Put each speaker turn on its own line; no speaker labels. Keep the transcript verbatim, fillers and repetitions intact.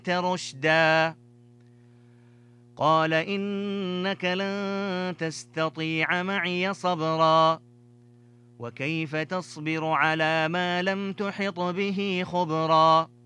رشدا قال إنك لن تستطيع معي صبرا وكيف تصبر على ما لم تحط به خبرا